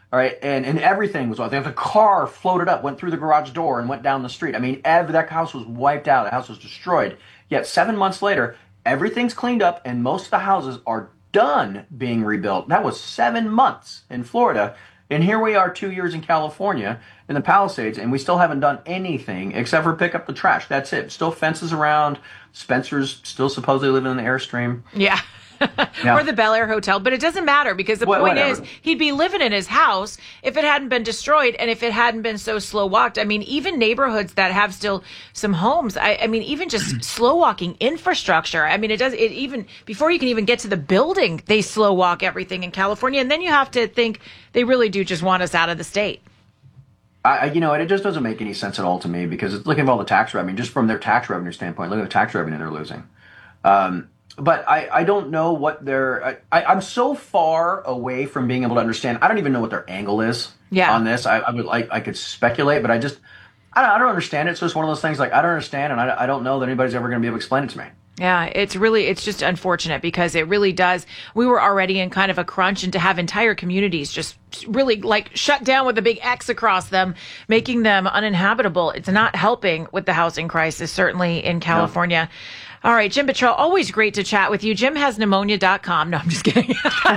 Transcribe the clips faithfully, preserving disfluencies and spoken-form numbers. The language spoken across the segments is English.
All right, and, and everything was, the car floated up, went through the garage door, and went down the street. I mean, every, that house was wiped out. The house was destroyed. Yet seven months later, everything's cleaned up, and most of the houses are done being rebuilt. That was seven months in Florida. And here we are two years in California, in the Palisades, and we still haven't done anything except for pick up the trash. That's it. Still fences around. Spencer's still supposedly living in the Airstream. Yeah. Yeah. Or the Bel Air Hotel. But it doesn't matter because the Wh- point whatever. is he'd be living in his house if it hadn't been destroyed and if it hadn't been so slow walked. I mean, even neighborhoods that have still some homes, I, I mean, even just slow walking infrastructure. I mean, it does it even before you can even get to the building, they slow walk everything in California. And then you have to think they really do just want us out of the state. I, you know, it just doesn't make any sense at all to me because it's looking at all the tax revenue, just from their tax revenue standpoint, look at the tax revenue they're losing. Um, But I, I don't know what their I, I, I'm so far away from being able to understand. I don't even know what their angle is Yeah. on this. I, I would like I could speculate, but I just I don't, I don't understand it. So it's one of those things like I don't understand, and I, I don't know that anybody's ever going to be able to explain it to me. Yeah, it's really, it's just unfortunate because it really does. We were already in kind of a crunch, and to have entire communities just really like shut down with a big X across them, making them uninhabitable. It's not helping with the housing crisis, certainly in California. No. All right, Jim Buttrell, always great to chat with you. Jim has pneumonia dot com. No, I'm just kidding.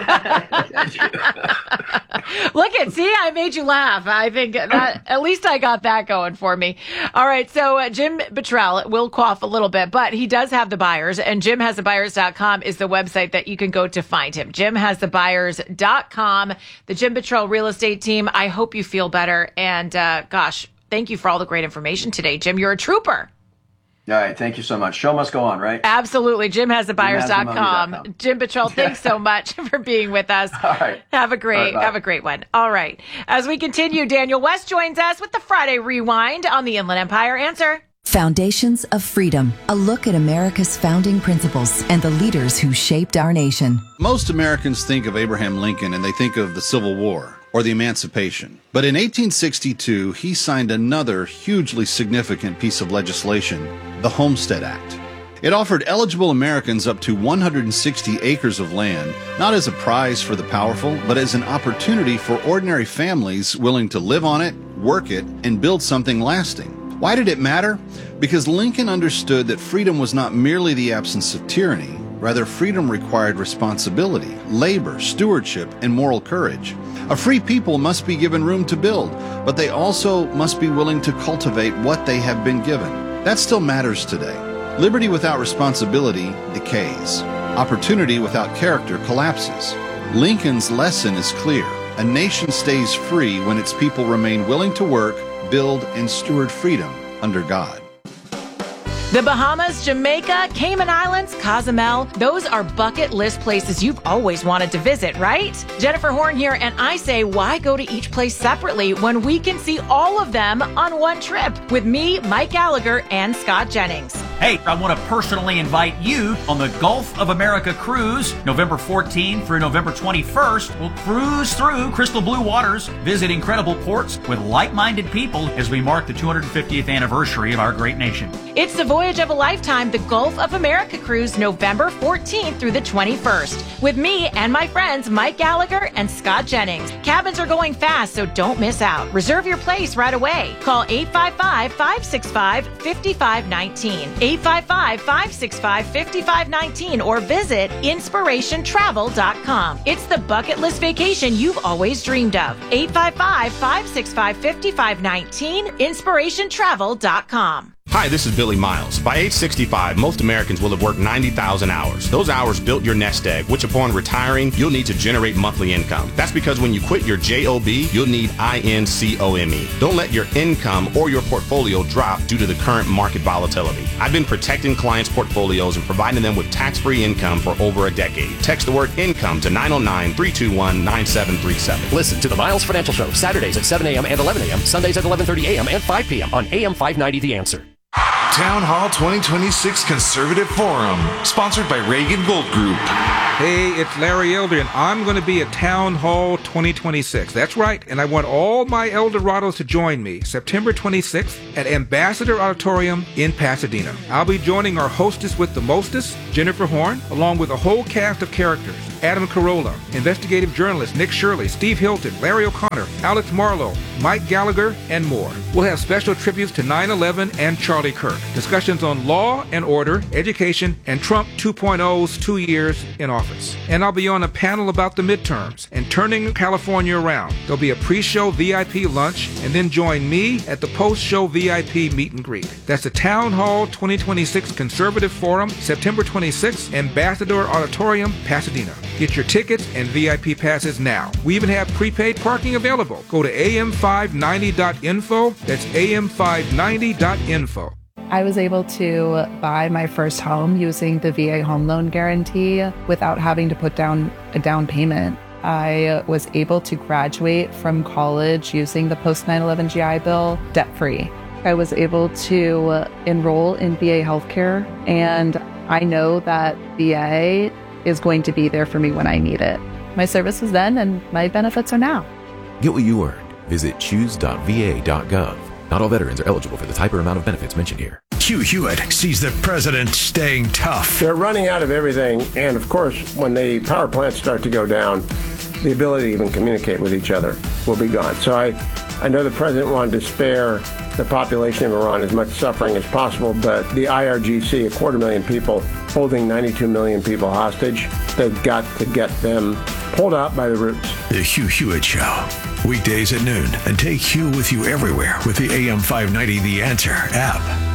Look at, see, I made you laugh. I think that at least I got that going for me. All right, so uh, Jim Buttrell will cough a little bit, but he does have the buyers, and Jim has the buyers dot com is the website that you can go to find him. Jim has the buyers dot com, the Jim Buttrell real estate team. I hope you feel better, and uh, gosh, thank you for all the great information today, Jim. You're a trooper. All right, thank you so much. Show must go on, right? Absolutely. Jim has the buyers dot com. Jim Buttrell, thanks so much for being with us. All right. Have a great, right, have a great one. All right. As we continue, Daniel West joins us with the Friday Rewind on the Inland Empire Answer. Foundations of Freedom, a look at America's founding principles and the leaders who shaped our nation. Most Americans think of Abraham Lincoln and they think of the Civil War or the Emancipation. But in eighteen sixty-two, he signed another hugely significant piece of legislation, the Homestead Act. It offered eligible Americans up to one hundred sixty acres of land, not as a prize for the powerful, but as an opportunity for ordinary families willing to live on it, work it, and build something lasting. Why did it matter? Because Lincoln understood that freedom was not merely the absence of tyranny. Rather, freedom required responsibility, labor, stewardship, and moral courage. A free people must be given room to build, but they also must be willing to cultivate what they have been given. That still matters today. Liberty without responsibility decays. Opportunity without character collapses. Lincoln's lesson is clear. A nation stays free when its people remain willing to work, build, and steward freedom under God. The Bahamas, Jamaica, Cayman Islands, Cozumel, those are bucket list places you've always wanted to visit, right? Jennifer Horn here, and I say, why go to each place separately when we can see all of them on one trip with me, Mike Gallagher, and Scott Jennings? Hey, I want to personally invite you on the Gulf of America cruise, November fourteenth through November twenty-first. We'll cruise through crystal blue waters, visit incredible ports with like-minded people as we mark the two hundred fiftieth anniversary of our great nation. It's the voyage of a lifetime, the Gulf of America cruise, November fourteenth through the twenty-first. With me and my friends Mike Gallagher and Scott Jennings. Cabins are going fast, so don't miss out. Reserve your place right away. Call eight five five, five six five, five five one nine. eight five five, five six five, five five one nine or visit inspiration travel dot com. It's the bucket list vacation you've always dreamed of. eight five five, five six five, five five one nine, inspiration travel dot com. Hi, this is Billy Miles. By age sixty-five, most Americans will have worked ninety thousand hours. Those hours built your nest egg, which upon retiring, you'll need to generate monthly income. That's because when you quit your job, you'll need income. Don't let your income or your portfolio drop due to the current market volatility. I've been protecting clients' portfolios and providing them with tax-free income for over a decade. Text the word income to nine oh nine, three two one, nine seven three seven. Listen to the Miles Financial Show, Saturdays at seven a.m. and eleven a.m., Sundays at eleven thirty a.m. and five p.m. on A M five ninety The Answer. Town Hall twenty twenty-six Conservative Forum, sponsored by Reagan Gold Group. Hey, it's Larry Elder, and I'm going to be at Town Hall twenty twenty-six. That's right, and I want all my Eldorados to join me September twenty-sixth at Ambassador Auditorium in Pasadena. I'll be joining our hostess with the mostest, Jennifer Horn, along with a whole cast of characters. Adam Carolla, investigative journalist Nick Shirley, Steve Hilton, Larry O'Connor, Alex Marlowe, Mike Gallagher, and more. We'll have special tributes to nine eleven and Charlie Kirk, discussions on law and order, education, and Trump two point oh's two years in office. And I'll be on a panel about the midterms and turning California around. There'll be a pre-show V I P lunch, and then join me at the post-show V I P meet and greet. That's the Town Hall twenty twenty-six Conservative Forum, September twenty-sixth, Ambassador Auditorium, Pasadena. Get your tickets and V I P passes now. We even have prepaid parking available. Go to A M five ninety dot info. That's A M five ninety dot info. I was able to buy my first home using the V A home loan guarantee without having to put down a down payment. I was able to graduate from college using the post nine eleven G I Bill debt-free. I was able to enroll in V A healthcare, and I know that V A is going to be there for me when I need it. My service was then, and my benefits are now. Get what you earned. Visit choose dot V A dot gov. Not all veterans are eligible for the type or amount of benefits mentioned here. Hugh Hewitt sees the president staying tough. They're running out of everything, and of course, when the power plants start to go down, the ability to even communicate with each other will be gone. So I, I know the president wanted to spare the population of Iran as much suffering as possible, but the I R G C, a quarter million people, holding ninety-two million people hostage, they've got to get them pulled out by the roots. The Hugh Hewitt Show, weekdays at noon, and take Hugh with you everywhere with the A M five ninety The Answer app.